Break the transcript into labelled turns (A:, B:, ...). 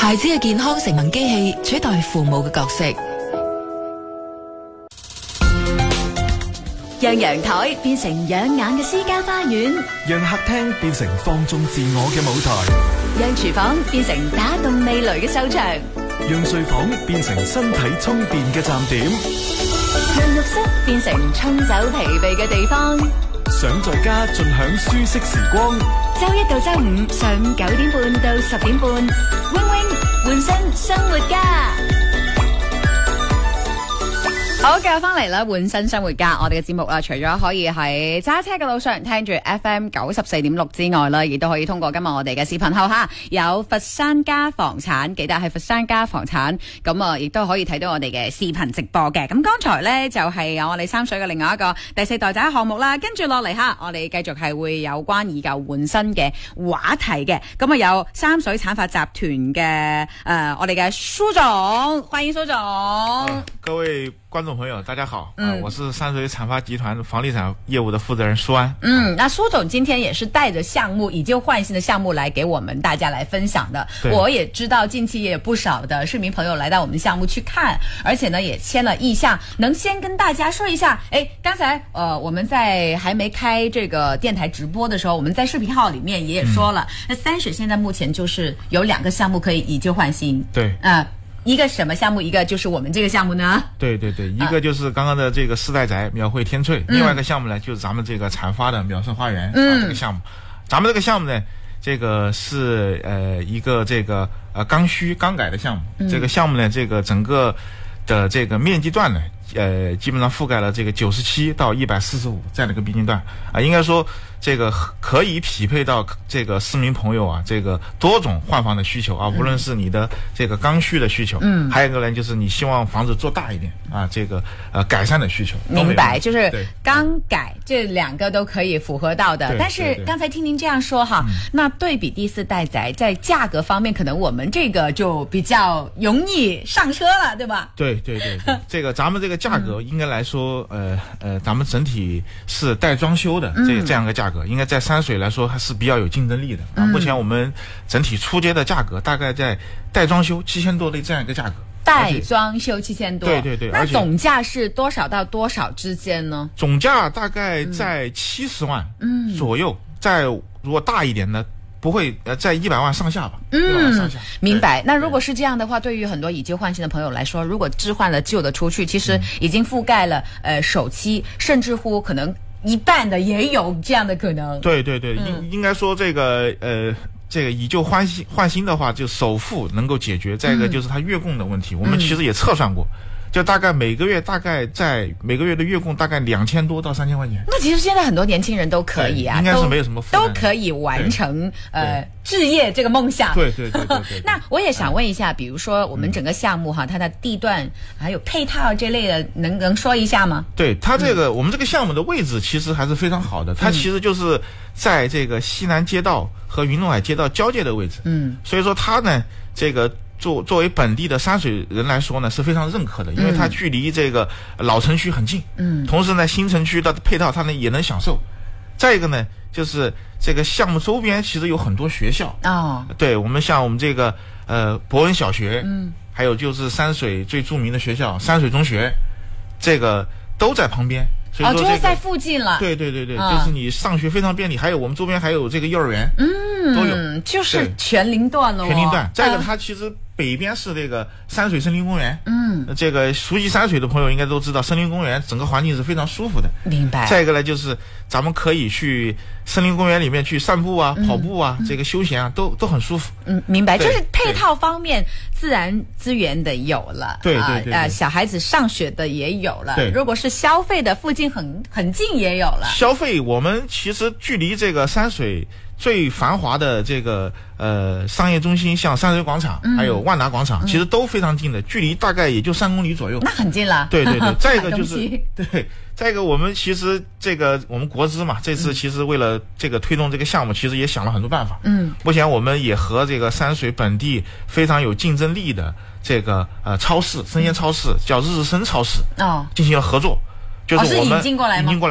A: 孩子嘅健康成為機器，取代父母嘅角色。
B: 讓陽台變成養眼嘅私家花園，
C: 讓客廳變成放縱自我嘅舞台，
B: 讓廚房變成打動味蕾嘅秀場，
C: 讓睡房變成身體充電嘅站點，
B: 讓浴室變成沖走疲憊嘅地方。
C: 想在家盡享舒適時光，
B: 周一到周五上午9點半到10點半，Wing Wing 換身生活家。好，繼續翻嚟啦，換身生活家，我哋嘅節目啦，除咗可以喺揸車嘅路上聽住 FM 94.6之外啦，亦都可以通過今日我哋嘅視頻號哈，有佛山家房產，記得係佛山家房產，咁啊，亦都可以睇到我哋嘅視頻直播嘅。咁剛才呢，就係有我哋三水嘅另外一個第4代仔項目啦，跟住落嚟哈，我哋繼續係會有關以舊換新嘅話題嘅。咁啊，有三水產發集團嘅我哋嘅蘇總，歡迎蘇總。
D: 各位觀眾朋友，大家好，我是三水產發集團房地產業務的負責人蘇安。
B: 那蘇總今天也是帶着項目以舊換新的項目來給我們大家來分享的。我也知道近期也有不少的市民朋友來到我們項目去看，而且呢也簽了意向。能先跟大家說一下，剛才我們在還沒開這個電台直播的時候，我們在視頻號裡面也說了，那三水現在目前就是有2個項目可以以舊換新。
D: 對，
B: 一個什麼項目？一個就是我們這個項目呢？
D: 對對對，一個就是剛剛的這個4代宅秒繪天翠，另外一個項目呢就是咱們這個產發的秒勝花園這個項目。咱們這個項目呢，這個是一個這個剛需剛改的項目。這個項目呢，這個整個的這個面積段呢，基本上覆蓋了這個97到145這樣的一個邊境段啊，應該說這個可以匹配到這個市民朋友啊，這個多種換房的需求啊，無論是你的這個剛需的需求，還有一個呢就是你希望房子做大一點啊，這個改善的需求。
B: 明白，就是剛改這2個都可以符合到的。但是剛才聽您這樣說哈，那對比第4代宅在價格方面，可能我們這個就比較容易上車了，對吧？
D: 對對對對，這個咱們這個價格應該來說，咱們整體是帶裝修的這樣一個價格。應該在三水來說還是比較有競爭力的啊。目前我們整體出街的價格大概在帶裝修7000多的這樣一個價格。
B: 帶裝修7000多。
D: 對對對。
B: 那總價是多少到多少之間呢？
D: 總價大概在70萬左右，在如果大一點呢，不會在100萬上下吧。100萬上下。
B: 明白。那如果是這樣的話，對於很多以舊換新的朋友來說，如果置換了舊的出去，其實已經覆蓋了首期，甚至乎可能一半的也有這樣的可能。
D: 對對對，應該說這個以舊換新的話，就首付能夠解決。再一個就是它月供的問題，我們其實也測算過，就大概每個月每個月的月供大概2000多到3000塊錢。
B: 那其實現在很多年輕人都可以啊，
D: 應該是沒有什麼負擔，
B: 都可以完成置業這個夢想。
D: 對對對對對。
B: 那我也想問一下，比如說我們整個項目哈，它的地段還有配套這類的，能說一下嗎？
D: 對，它這個我們這個項目的位置其實還是非常好的，它其實就是在這個西南街道和雲弄海街道交界的位置。所以說它呢，這個作為本地的山水人來說呢，是非常認可的，因為它距離這個老城區很近。同時呢，新城區的配套它呢也能享受。再一個呢，就是這個項目周邊其實有很多學校。對，我們像我們這個博文小學，還有就是山水最著名的學校山水中學，這個都在旁邊。所以說
B: 就是在附近了。
D: 對对对对，就是你上學非常便利。還有我們周邊還有這個幼兒園，都有，
B: 就是全齡段了。
D: 全齡段。再一個，它其實北邊是這個山水森林公園。這個熟悉山水的朋友應該都知道，森林公園整個環境是非常舒服的。
B: 明白。
D: 再一個呢，就是咱們可以去森林公園裡面去散步啊、跑步啊，這個休閒啊，都很舒服。
B: 明白。就是配套方面，自然資源的有了。
D: 對對對。
B: 小孩子上學的也有了。
D: 對。
B: 如果是消費的，附近很近也有了。
D: 消費，我們其實距離這個山水最繁華的這個商業中心，像山水廣場，還有萬達廣場，其實都非常近的，距離大概也就3公里左右。
B: 那很近了。
D: 對對對。再一個就是對，再一個我們其實這個我們國資嘛，這次其實為了這個推動這個項目，其實也想了很多辦法。目前我們也和這個山水本地非常有競爭力的這個超市，生鮮超市叫日日生超市，進行了合作，就是我們引進過來嗎？